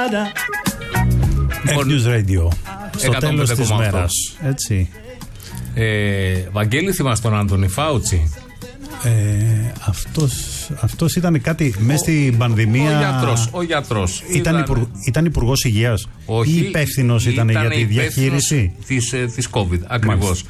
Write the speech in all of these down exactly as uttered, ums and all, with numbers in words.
News Radio. Στο τέλος της μέρας. Έτσι. Ε, Βαγγέλη, θυμάσαι τον Άντονι Φάουτσι? Ε, αυτός, αυτός ήταν κάτι μέσα στην πανδημία. Ο γιατρός, ο γιατρός. Ήταν, ήταν, υπουργ, ήταν υπουργός υγείας. Όχι, ή υπεύθυνος ήταν, ήταν για τη διαχείριση της, της COVID, ακριβώς.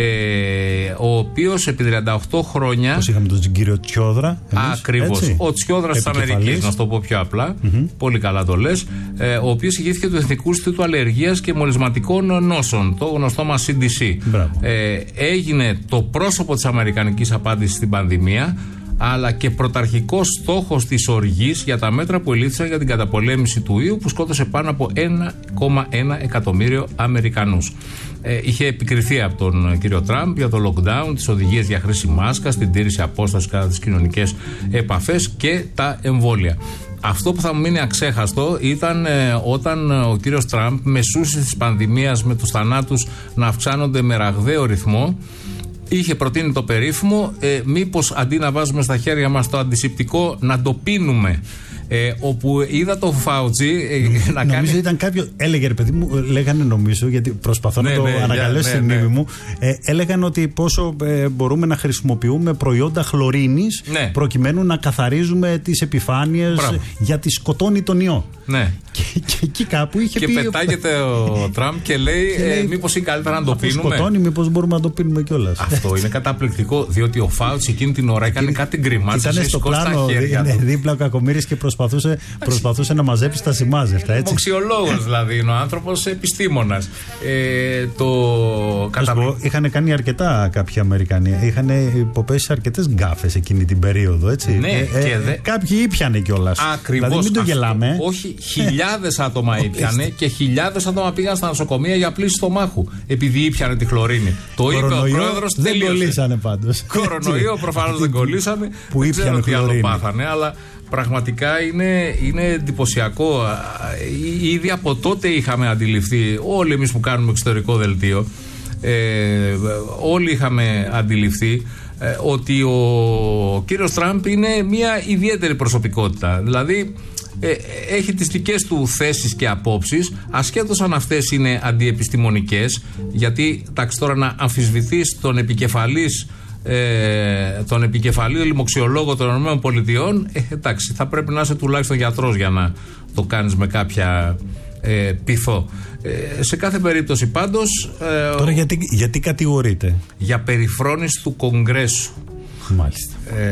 Ε, ο οποίος επί τριάντα οκτώ χρόνια. Όπως είχαμε τον κύριο Τσιόδρα. Ακριβώς. Ο Τσιόδρας της Αμερικής, να το πω πιο απλά. Mm-hmm. Πολύ καλά το λες. Ε, ο οποίος ηγήθηκε του Εθνικού Ινστιτούτου Αλλεργίας και Μολυσματικών Νόσων, το γνωστό μας σι ντι σι. Ε, έγινε το πρόσωπο της αμερικανικής απάντησης στην πανδημία, αλλά και πρωταρχικός στόχος της οργής για τα μέτρα που ελήφθησαν για την καταπολέμηση του ιού, που σκότωσε πάνω από ένα κόμμα ένα εκατομμύριο Αμερικανούς. Ε, είχε επικριθεί από τον κύριο Τραμπ για το lockdown, τις οδηγίες για χρήση μάσκας, την τήρηση απόστασης κατά τις κοινωνικές επαφές και τα εμβόλια. Αυτό που θα μου μείνει αξέχαστο ήταν ε, όταν ε, ο κύριος Τραμπ, μεσούσης της πανδημίας, με τους θανάτους να αυξάνονται με ραγδαίο ρυθμό, είχε προτείνει το περίφημο ε, μήπως αντί να βάζουμε στα χέρια μας το αντισηπτικό, να το πίνουμε. Ε, όπου είδα το Φάουτσι ε, να κάνει. Νομίζω ήταν κάποιο. Έλεγε, ρε παιδί μου, λέγανε νομίζω, γιατί προσπαθώ ναι, να το ναι, ανακαλέσω στη μνήμη ναι, ναι. μου. Ε, έλεγαν ότι πόσο ε, μπορούμε να χρησιμοποιούμε προϊόντα χλωρίνης ναι. προκειμένου να καθαρίζουμε τις επιφάνειες για τη σκοτώνει τον ιό. Ναι. Και, και εκεί κάπου είχε και πει. Και πετάγεται ο Τραμπ και λέει, ε, μήπως είναι καλύτερα να το πίνουμε. Σκοτώνει, μήπως μπορούμε να το πίνουμε κιόλας. Αυτό είναι καταπληκτικό, διότι ο Φάουτσι εκείνη την ώρα έκανε κάτι γκριμάτσες. Ήταν στο πλάνο δίπλα ο Κακομοίρης και προσπαθούσε, προσπαθούσε να μαζέψει τα σημάζευτα. Μοξιολόγος δηλαδή είναι ο άνθρωπος, επιστήμονας. Ε, το καταπληκτικό. Είχαν κάνει αρκετά κάποιοι Αμερικανοί. Είχαν υποπέσει αρκετές γκάφες εκείνη την περίοδο, έτσι. Ναι, ε, και ε, δε... Κάποιοι ήπιανε κιόλας. Ακριβώς. Δηλαδή μην το γελάμε. Όχι, χιλιάδες άτομα ήπιανε και χιλιάδες άτομα πήγαν στα νοσοκομεία για πλήση στομάχου επειδή ήπιανε τη χλωρίνη. Το είπε ο πρόεδρος. Δεν κολλήσανε πάντως. Κορονοϊό προφανώς δεν κολλήσανε. Που δεν ξέρω τι άλλο χλωρίνη. πάθανε, αλλά πραγματικά είναι, είναι εντυπωσιακό. Ήδη από τότε είχαμε αντιληφθεί, όλοι εμείς που κάνουμε εξωτερικό δελτίο, ε, όλοι είχαμε αντιληφθεί ε, ότι ο κύριος Τραμπ είναι μια ιδιαίτερη προσωπικότητα. Δηλαδή ε, έχει τις δικές του θέσεις και απόψεις, ασχέτως αν αυτές είναι αντιεπιστημονικές, γιατί τάξη τώρα να αμφισβητείς τον επικεφαλής Ε, τον επικεφαλή λοιμοξιολόγο των ΗΠΑ, ε, εντάξει, θα πρέπει να είσαι τουλάχιστον γιατρός για να το κάνεις με κάποια ε, πειθό. Ε, σε κάθε περίπτωση πάντως. Ε, Τώρα γιατί, γιατί κατηγορείτε? Για περιφρόνηση του Κογκρέσου. Μάλιστα.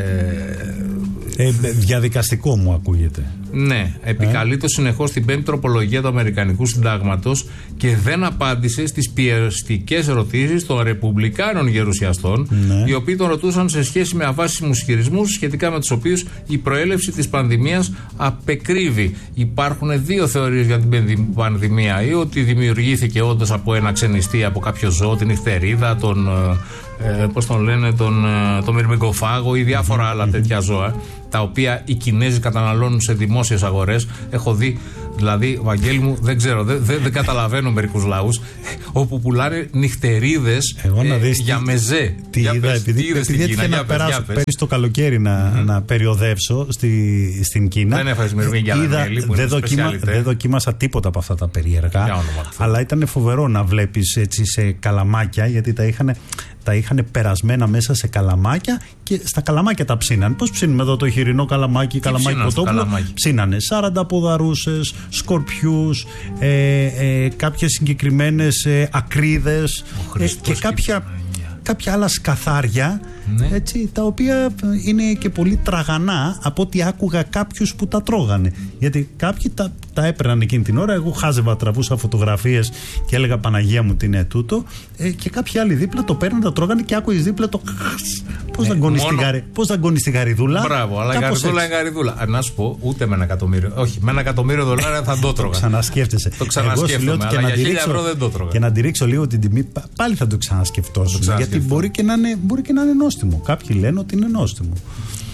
Ε, ε, διαδικαστικό μου ακούγεται. Ναι, επικαλείται συνεχώς την πέμπτη τροπολογία του Αμερικανικού Συντάγματος και δεν απάντησε στις πιεστικές ερωτήσεις των Ρεπουμπλικάνων γερουσιαστών, ναι. οι οποίοι τον ρωτούσαν σε σχέση με αβάσιμους ισχυρισμούς σχετικά με τους οποίους η προέλευση της πανδημίας απεκρύβει. Υπάρχουν δύο θεωρίες για την πανδημία, ή ότι δημιουργήθηκε όντως από ένα ξενιστή, από κάποιο ζώο, την νυχτερίδα, τον. Ε, πώς τον λένε, τον, τον μυρμηγκοφάγο ή διάφορα άλλα τέτοια ζώα, τα οποία οι Κινέζοι καταναλώνουν σε δημόσιες αγορές. Έχω δει, δηλαδή, Βαγγέλη μου, δεν ξέρω, δεν, δεν, δεν καταλαβαίνω μερικούς λαούς όπου πουλάνε νυχτερίδες ε, για μεζέ. Τι για είδα, πες, επειδή, τι είδες επειδή έτυχε να περάσω πέρυσι το καλοκαίρι να, mm-hmm. να περιοδεύσω στη, στην Κίνα. Δεν έφαγες μυρμήγκια μέλι που είναι σπεσιαλιτέ. Δεν δοκίμασα τίποτα από αυτά τα περίεργα, αλλά ήταν φοβερό να βλέπεις έτσι σε καλαμάκια, γιατί τα είχαν τα είχαν περασμένα μέσα σε καλαμάκια και στα καλαμάκια τα ψήνανε. Πώς ψήνουμε εδώ το χοιρινό καλαμάκι, καλαμάκι κοτόπουλο? Ψήνανε σαράντα ποδαρούσες, σκορπιούς, ε, ε, κάποιες συγκεκριμένες ε, ακρίδες ε, και κάποια, κάποια άλλα σκαθάρια, ναι. έτσι, τα οποία είναι και πολύ τραγανά από ό,τι άκουγα κάποιους που τα τρώγανε. Γιατί κάποιοι τα, τα έπαιρναν εκείνη την ώρα. Εγώ χάζευα, τραβούσα φωτογραφίες και έλεγα Παναγία μου τι είναι τούτο. Ε, και κάποιοι άλλοι δίπλα το παίρναν, τα τρώγανε και άκουγες δίπλα το. Πώς θα γκώνεις τη γαριδούλα. Μπράβο, αλλά η γαριδούλα είναι γαριδούλα. Να σου πω, ούτε με ένα εκατομμύριο. Όχι, με ένα εκατομμύριο δολάρια θα το τρώγα. Το ξανασκέφτεσαι. Το ξανασκέφτομαι. Αλλά για χίλια ευρώ δεν το τρώγα. Και να αντιρρήξω λίγο την τιμή, πάλι θα το ξανασκεφτώ. Γιατί μπορεί και να είναι νόστιμο. Κάποιοι λένε ότι είναι νόστιμο.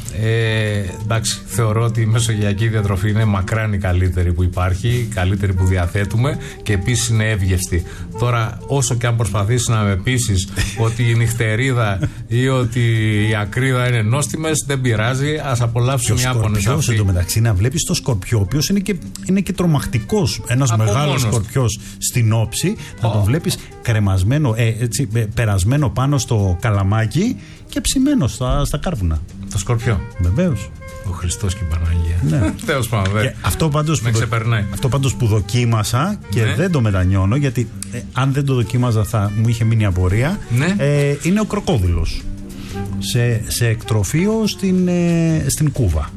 Ε, εντάξει, θεωρώ ότι η μεσογειακή διατροφή είναι μακράν η καλύτερη που υπάρχει, η καλύτερη που διαθέτουμε και επίσης είναι εύγευστη. Τώρα, όσο και αν προσπαθήσεις να με πείσεις ότι η νυχτερίδα ή ότι η ακρίδα είναι νόστιμες, δεν πειράζει, ας απολαύσουμε μια άπονες. Και ο σκορπιός εντωμεταξύ, να βλέπεις το σκορπιό, ο οποίος είναι και, είναι και τρομακτικός, ένας από μεγάλος μόνος. Σκορπιός στην όψη, να oh. τον βλέπεις κρεμασμένο, ε, έτσι, περασμένο πάνω στο καλαμάκι και ψημένο στα, στα κάρβουνα. Το σκορπιό. Βεβαίως. Ο Χριστός και η Παναγία. Ναι. Τέλος πάντων. Αυτό πάντως που, αυτό πάντως που δοκίμασα και ναι. δεν το μετανιώνω, γιατί ε, αν δεν το δοκίμαζα θα μου είχε μείνει απορία. Ναι. Ε, είναι ο κροκόδιλος. Σε, σε εκτροφείο στην, ε, στην Κούβα.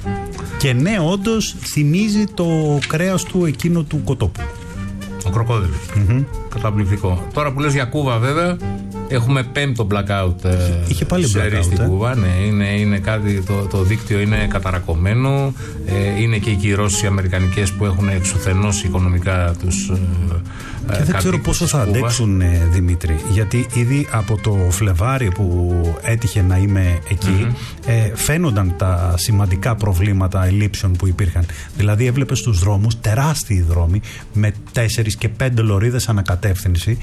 Και ναι, όντως θυμίζει το κρέας του εκείνο του κοτόπουλου. Ο κροκόδιλος. Mm-hmm. Καταπληκτικό. Τώρα που λες για Κούβα, βέβαια, έχουμε πέμπτο blackout. Είχε πάλι blackout στην ε? Κούβα. Ναι, είναι, είναι κάτι, το, το δίκτυο είναι καταρακωμένο. Ε, είναι και οι κυρώσεις οι αμερικανικές που έχουν εξουθενώσει οικονομικά τους. Ε, και δεν ξέρω πόσο θα αντέξουν, ε, Δημήτρη, γιατί ήδη από το Φλεβάρι που έτυχε να είμαι εκεί, mm-hmm. ε, φαίνονταν τα σημαντικά προβλήματα ελλείψεων που υπήρχαν. Δηλαδή έβλεπες στους δρόμους, τεράστιοι δρόμοι με τέσσερις και πέντε λωρίδες ανακατεύθυνση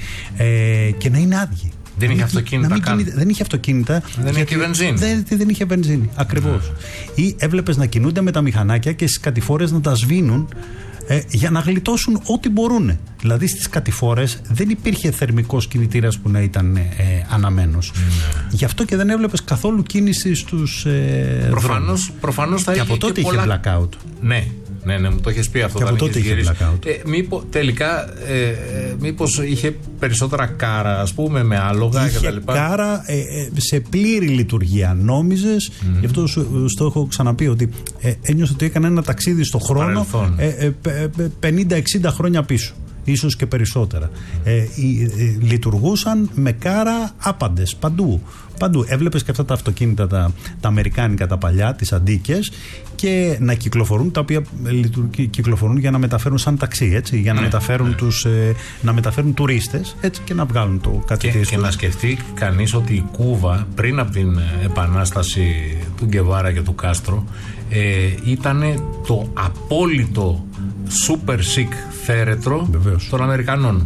ε, και να είναι άδειοι. Δεν είχε αυτοκίνητα καν. Κινείται, δεν είχε αυτοκίνητα. Δεν είχε βενζίνη. Δεν, δεν είχε βενζίνη, ακριβώς. Yeah. Ή έβλεπες να κινούνται με τα μηχανάκια και στις κατηφόρες να τα σβήνουν ε, για να γλιτώσουν ό,τι μπορούν. Δηλαδή στις κατηφόρες δεν υπήρχε θερμικός κινητήρας που να ήταν ε, αναμένος. Yeah. Γι' αυτό και δεν έβλεπες καθόλου κίνηση στους ε, προφανώς, προφανώς θα και είχε από τότε και είχε πολλά... blackout. Ναι. Ναι, ναι, μου το έχεις πει αυτό. Και από τότε είχε blackout. Ε, μήπως, τελικά, ε, ε, μήπως είχε περισσότερα κάρα, ας πούμε, με άλογα είχε κτλ. Κάρα ε, ε, σε πλήρη λειτουργία. Νόμιζες, mm. γι' αυτό σου, στο έχω ξαναπεί, ότι ε, ένιωσα ότι έκανε ένα ταξίδι στο χρόνο ε, ε, ε, πενήντα εξήντα χρόνια πίσω. Ίσως και περισσότερα. Ε, ε, ε, λειτουργούσαν με κάρα άπαντες, παντού. Παντού. Έβλεπες και αυτά τα αυτοκίνητα, τα, τα αμερικάνικα, τα παλιά, τις αντίκες, και να κυκλοφορούν, τα οποία κυκλοφορούν για να μεταφέρουν σαν ταξί, έτσι, για να, ναι, μεταφέρουν, ναι. τους, ε, να μεταφέρουν τουρίστες, έτσι, και να βγάλουν το κατοικίες. Και, και να σκεφτεί κανείς ότι η Κούβα πριν από την επανάσταση του Γκεβάρα και του Κάστρο ε, ήταν το απόλυτο super chic θέρετρο, βεβαίως, των Αμερικανών.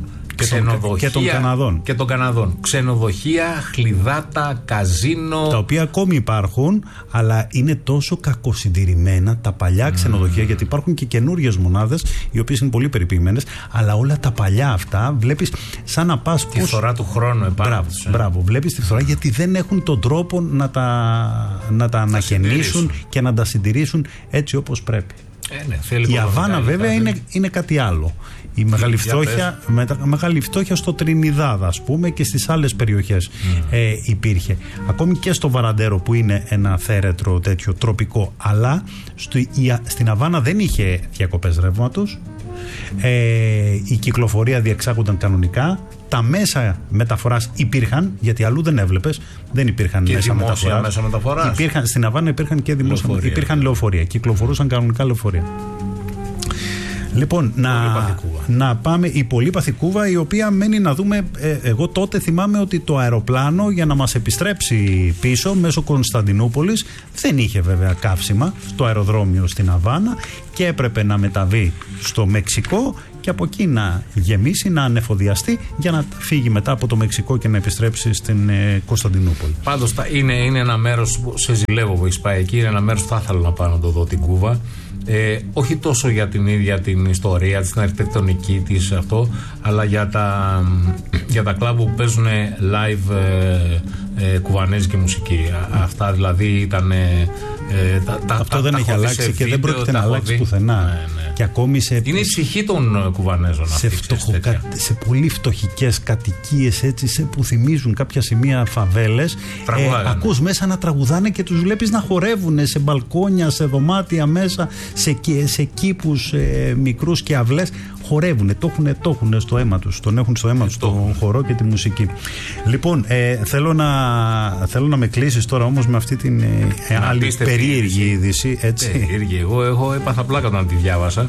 Και των Καναδών. Και των Καναδών. Ξενοδοχεία, χλιδάτα, καζίνο. Τα οποία ακόμη υπάρχουν, αλλά είναι τόσο κακοσυντηρημένα τα παλιά mm. ξενοδοχεία, γιατί υπάρχουν και καινούριες μονάδες, οι οποίες είναι πολύ περιποιημένες, αλλά όλα τα παλιά αυτά βλέπεις σαν να πας. Τη φθορά του χρόνου επάνω. Μπράβο, ε. μπράβο, βλέπεις τη φθορά, γιατί δεν έχουν τον τρόπο να τα, να τα ανακαινήσουν και να τα συντηρήσουν έτσι όπως πρέπει. Ε, ναι, θέλει η Αβάνα, βέβαια, είναι, είναι κάτι άλλο. Η μεγάλη φτώχεια, με, μεγάλη φτώχεια στο Τρινιδάδ, ας πούμε, και στις άλλες περιοχές mm. ε, υπήρχε. Ακόμη και στο Βαραντέρο, που είναι ένα θέρετρο τέτοιο τροπικό, αλλά στο, η, στην Αβάνα δεν είχε διακοπές ρεύματος. Ε, η κυκλοφορία διεξάγονταν κανονικά. Τα μέσα μεταφοράς υπήρχαν, γιατί αλλού δεν έβλεπες, δεν υπήρχαν και μέσα μεταφοράς. Μέσα μεταφοράς. Υπήρχαν, στην Αβάνα υπήρχαν και δημόσια λεωφορεία. Υπήρχαν λεωφορεία. Κυκλοφορούσαν κανονικά λεωφορεία. Λοιπόν, να, να πάμε η πολύπαθη Κούβα, η οποία μένει να δούμε. Ε, εγώ τότε θυμάμαι ότι το αεροπλάνο, για να μας επιστρέψει πίσω μέσω Κωνσταντινούπολης, δεν είχε βέβαια καύσιμα στο αεροδρόμιο στην Αβάνα και έπρεπε να μεταβεί στο Μεξικό και από εκεί να γεμίσει, να ανεφοδιαστεί, για να φύγει μετά από το Μεξικό και να επιστρέψει στην ε, Κωνσταντινούπολη. Πάντως είναι, είναι ένα μέρος που σε ζηλεύω που έχεις πάει εκεί, είναι ένα μέρος που θα ήθελα να πάω να το δω, την Κούβα. Ε, όχι τόσο για την ίδια την ιστορία της, την αρχιτεκτονική της αυτό, αλλά για τα, για τα κλαμπ που παίζουν live ε, ε, κουβανέζικη μουσική. Α, αυτά δηλαδή ήταν ε, τα, τα, αυτό τα, δεν τα έχει αλλάξει βίντεο, και δεν πρόκειται να αλλάξει δει. πουθενά. Ναι, ναι. Και ακόμη σε, είναι η ψυχή των Κουβανέζων σε, αυτή, φτωχοκα, σε πολύ φτωχικές κατοικίες, έτσι, σε, που θυμίζουν κάποια σημεία φαβέλες. Ε, ακούς μέσα να τραγουδάνε και τους βλέπεις να χορεύουν σε μπαλκόνια, σε δωμάτια μέσα, σε, σε κήπους ε, μικρούς και αυλές. Χορεύουν, το έχουν, το έχουν στο αίμα τους, τον έχουν στο αίμα τους τον χορό και τη μουσική. Λοιπόν, ε, θέλω, να, θέλω να με κλείσεις τώρα όμως με αυτή την ε, άλλη περίεργη είδηση. Έτσι. Περίεργη. Εγώ έχω έπαθα πλάκα όταν τη διάβασα.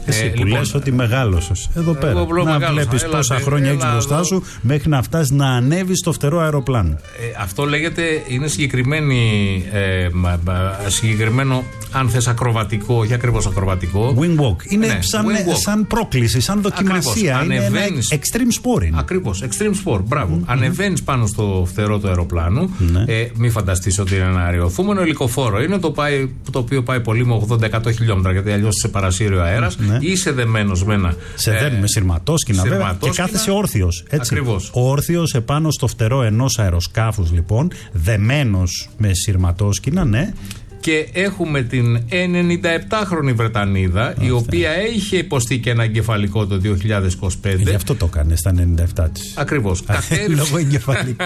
Εσύ ε, που λοιπόν, λες ότι μεγάλωσες εδώ πέρα. Εγώ, να βλέπεις πόσα χρόνια έχεις μπροστά σου μέχρι να φτάσεις να ανέβεις στο φτερό αεροπλάνο. Ε, αυτό λέγεται, είναι συγκεκριμένη, ε, συγκεκριμένο, αν θες, ακροβατικό, όχι ακριβώς ακροβατικό. Wing walk. Είναι ναι, σαν, walk. σαν πρόκληση, σαν δοκιμασία. Ακριβώς. Είναι ένα extreme sport. Ακριβώς, extreme sport. Μπράβο. Mm-hmm. Ανεβαίνεις πάνω στο φτερό του αεροπλάνου. Mm-hmm. Ε, μην φανταστείς ότι είναι ένα αεριοθούμενο ελικοφόρο. Είναι το, πάει, το οποίο πάει πολύ με ογδόντα με εκατό χιλιόμετρα, γιατί αλλιώς σε παρασύρει ο αέρας. Mm-hmm. Είσαι δεμένος με ένα. Σε ε, δένει με σειρματόσκηνα, βέβαια. Και κάθεσαι όρθιος. Ακριβώς. Όρθιος επάνω στο φτερό ενός αεροσκάφους, λοιπόν. Δεμένος με σειρματόσκηνα, ναι. Και έχουμε την ενενηνταεπτάχρονη Βρετανίδα, Ά, η οποία είχε υποστεί και ένα εγκεφαλικό το δύο χιλιάδες είκοσι πέντε. Γι' αυτό το έκανε στα ενενήντα επτά της. Ακριβώς. Λόγω εγκεφαλικού.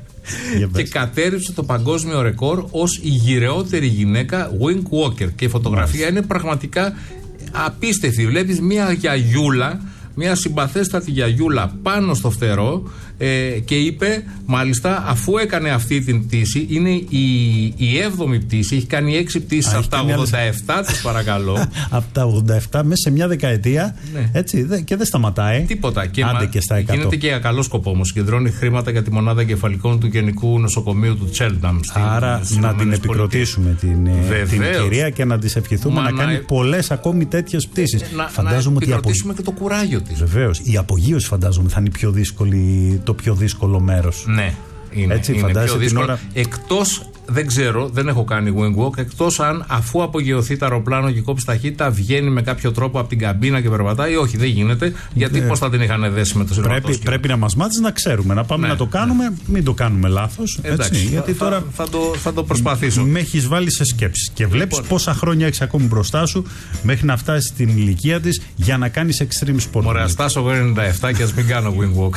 Και κατέρριψε το παγκόσμιο ρεκόρ ως η γυρεότερη γυναίκα wing walker. Και η φωτογραφία Μάλιστα. είναι πραγματικά απίστευτη. Βλέπεις μια γιαγιούλα, μια συμπαθέστατη γιαγιούλα πάνω στο φτερό, ε, και είπε, μάλιστα, αφού έκανε αυτή την πτήση, είναι η, η έβδομη πτήση, έχει κάνει έξι πτήσεις από τα ογδόντα επτά της, παρακαλώ. Από τα ογδόντα επτά μέσα σε μια δεκαετία, ναι. έτσι, δε, και δεν σταματάει. Τίποτα. Και, Άντε και στα εκατό. Γίνεται και για καλό σκοπό όμως. Συγκεντρώνει χρήματα για τη μονάδα εγκεφαλικών του Γενικού Νοσοκομείου του Τσέλνταμ. Άρα να την επικροτήσουμε την, την κυρία και να της ευχηθούμε Μα, να, να κάνει πολλές ακόμη τέτοιες πτήσεις. Να, φαντάζομαι να επικροτήσουμε ότι απο... και το κουράγιο της. Βεβαίως. Η απογείωση, φαντάζομαι, θα είναι πιο δύσκολη, το πιο δύσκολο μέρος. Ναι, είναι, Έτσι, είναι πιο δύσκολο. Ώρα... Εκτός, δεν ξέρω, δεν έχω κάνει wing walk, εκτός αν αφού απογειωθεί το αεροπλάνο και κόψει ταχύτητα, βγαίνει με κάποιο τρόπο από την καμπίνα και περπατάει. Όχι, δεν γίνεται. Γιατί ναι. πώς θα την είχαν δέσει με το σειρματόσκηνο. Πρέπει, πρέπει να μας μάθεις να ξέρουμε, να πάμε ναι, να το κάνουμε, ναι. μην το κάνουμε λάθος. Εντάξει, έτσι, γιατί θα, τώρα θα, θα, το, θα το προσπαθήσω. Με έχεις βάλει σε σκέψεις και βλέπεις λοιπόν. πόσα χρόνια έχεις ακόμη μπροστά σου μέχρι να φτάσεις στην ηλικία της για να κάνεις extreme sport. Μωρέ, στάσω εγώ ενενήντα επτά και ας μην κάνω wing walk.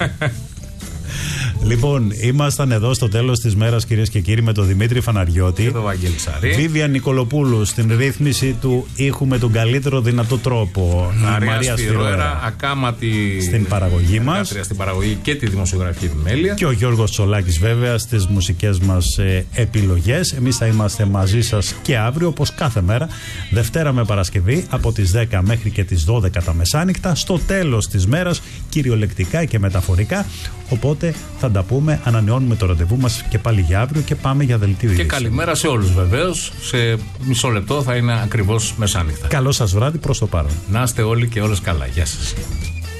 Λοιπόν, ήμασταν εδώ στο τέλος της μέρας, κυρίες και κύριοι, με τον Δημήτρη Φαναριώτη και τον Βαγγέλη Σαρή. Βίβια Νικολοπούλου στην ρύθμιση του ήχου με τον καλύτερο δυνατό τρόπο. Μαρία, Μαρία Σπυρόερα, ακάματη στην παραγωγή μας, στην παραγωγή και τη δημοσιογραφική επιμέλεια. Και ο Γιώργος Τσολάκης, βέβαια, στις μουσικές μας ε, επιλογές. Εμείς θα είμαστε μαζί σας και αύριο, όπως κάθε μέρα, Δευτέρα με Παρασκευή, από τις δέκα μέχρι και τις δώδεκα τα μεσάνυχτα, στο τέλος της μέρας, κυριολεκτικά και μεταφορικά. Οπότε θα τα πούμε, ανανεώνουμε το ραντεβού μας και πάλι για αύριο και πάμε για δελτίο ειδήσεων. Και καλημέρα σε όλους, βεβαίως. Σε μισό λεπτό θα είναι ακριβώς μεσάνυχτα. Καλό σας βράδυ προς το παρόν. Να είστε όλοι και όλες καλά. Γεια σας.